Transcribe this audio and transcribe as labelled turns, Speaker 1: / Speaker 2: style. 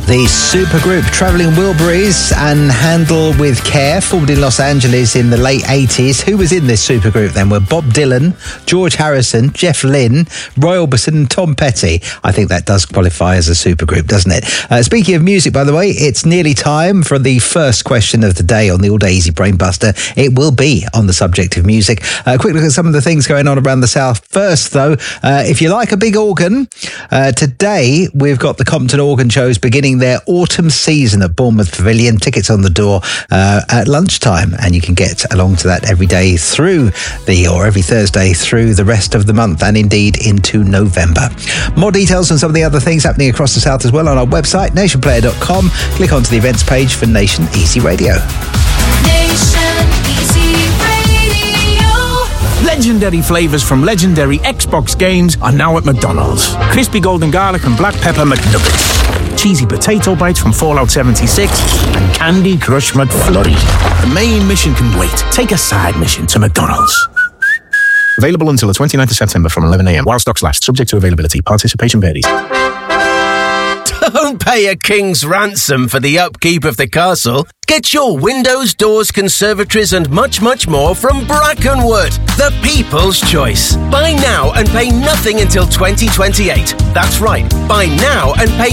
Speaker 1: The supergroup Travelling Wilburys and Handle with Care formed in Los Angeles in the late 80s. Who was in this supergroup then? Were Bob Dylan, George Harrison, Jeff Lynne, Roy Orbison and Tom Petty. I think that does qualify as a supergroup, doesn't it? Speaking of music, by the way, it's nearly time for the first question of the day on the All Day Easy Brain Buster. It will be on the subject of music. A quick look at some of the things going on around the South. First, though, if you like a big organ, today we've got the Compton Organ Shows beginning their autumn season at Bournemouth Pavilion. Tickets on the door at lunchtime, and you can get along to that every day every Thursday through the rest of the month, and indeed into November. More details on some of the other things happening across the South as well on our website, nationplayer.com. Click onto the events page for Nation Easy Radio.
Speaker 2: Nation Easy Radio.
Speaker 3: Legendary flavours from legendary Xbox games are now at McDonald's. Crispy golden garlic and black pepper McNuggets. Cheesy potato bites from Fallout 76 and Candy Crush McFlurry. The main mission can wait. Take a side mission to McDonald's. Available until the 29th of September from 11 a.m. while stocks last. Subject to availability. Participation varies.
Speaker 4: Don't pay a king's ransom for the upkeep of the castle. Get your windows, doors, conservatories and much, much more from Brackenwood, the people's choice. Buy now and pay nothing until 2028. That's right. Buy now and pay